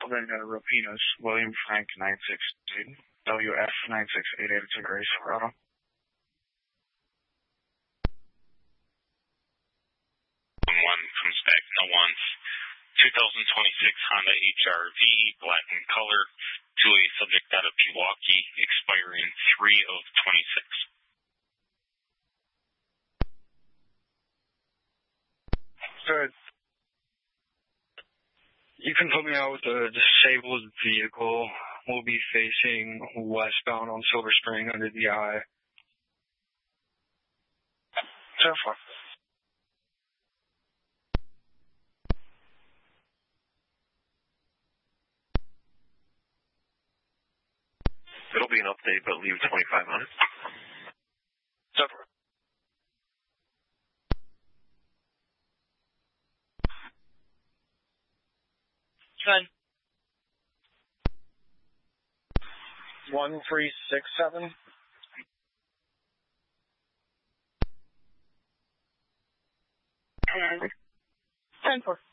Southern Rapinos, William Frank 968, WF 9688, it's a Gray Silverado. 1 comes back no once. 2026 Honda HR-V, black in color, to a subject out of Pewaukee, expiring 3 of 26. Good. You can put me out with a disabled vehicle. We'll be facing westbound on Silver Spring under the eye. So far. It'll be an update, but leave 25 on it. So far. Good. 1367. 10-4.